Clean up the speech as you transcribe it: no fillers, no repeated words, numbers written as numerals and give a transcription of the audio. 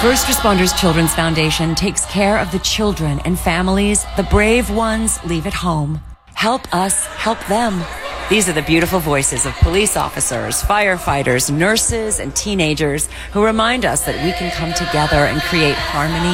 First Responders Children's Foundation takes care of the children and families the brave ones leave at home. Help us help them. These are the beautiful voices of police officers, firefighters, nurses, and teenagers who remind us that we can come together and create harmony